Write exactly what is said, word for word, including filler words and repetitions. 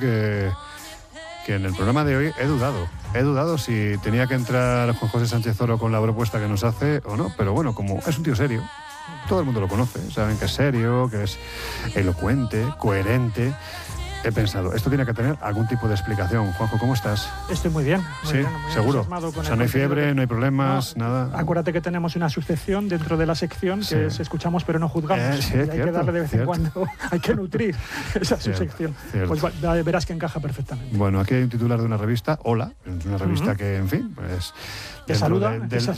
que, que en el programa de hoy he dudado. He dudado si tenía que entrar Juan José Sánchez Oro con la propuesta que nos hace o no, pero bueno, como es un tío serio, todo el mundo lo conoce, saben que es serio, que es elocuente, coherente. He pensado, esto tiene que tener algún tipo de explicación. Juanjo, ¿cómo estás? Estoy muy bien. Muy sí, bien, muy seguro. O sea, no hay fiebre, que... no hay problemas, no, nada. Acuérdate que tenemos una subsección dentro de la sección sí. que es escuchamos pero no juzgamos. Eh, sí, y hay cierto, que darle de vez cierto. en cuando, hay que nutrir esa cierto, subsección. Cierto. Pues verás que encaja perfectamente. Bueno, aquí hay un titular de una revista, Hola, una revista uh-huh. que, en fin, pues... Te saluda. De, de,